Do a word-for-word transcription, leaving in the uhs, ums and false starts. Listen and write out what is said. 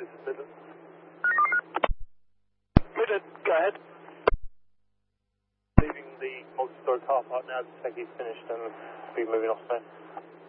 this is Midland. Midland, go ahead. Leaving the multi-story car park now. The Techie's finished and we'll be moving off there.